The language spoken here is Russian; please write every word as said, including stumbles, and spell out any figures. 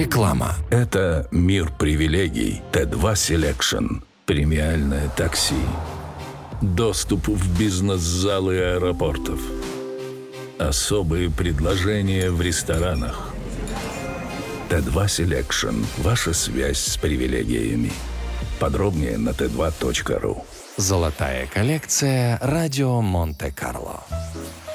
Реклама. Это мир привилегий. Т два Selection. Премиальное такси. Доступ в бизнес-залы аэропортов. Особые предложения в ресторанах. Т два Selection. Ваша связь с привилегиями. Подробнее на тэ два точка ру. Золотая коллекция «Радио Монте-Карло».